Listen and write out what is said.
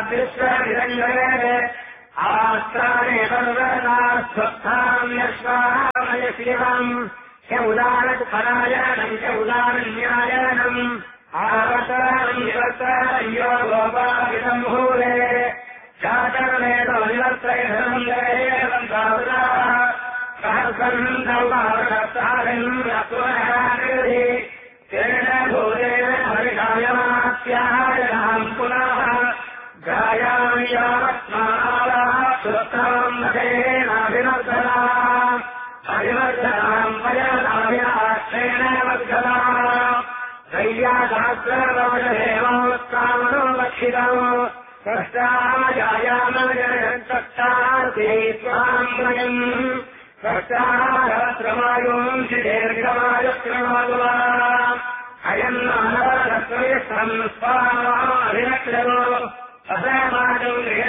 विश्वनिरञ्जने आस्त्राणे पर्वतास्वस्थाम्यश्वामय शिवम् च उदारफलायनम् च उदारन्यायनम् आवतारम् निवर्तारम् यो गोपाविदम् भूरे चातरमेव निवर्तयधनम् जयेवम् सावुराः सहस्रम् दौवावशस्तारम् रत्वनहारिः तेन भूरेण हरिषायमास्यायनाम् पुनः गायामि यावत्मालाः सुरताम् मधेनाभिवर्धनाः अभिवर्धनाम् वयनाभिनाश्रेण वर्धनाः दैव्याशास्त्रवशदेवोत्कामनो लक्षितम् कष्टायायामजयन्तस्तार्थे त्वाम् वयम् कष्टारत्रमायोम् दीर्घमायुष्णोवा अयम् नानवरत्वयम् स्वामाभिरक्षरो असमाजम्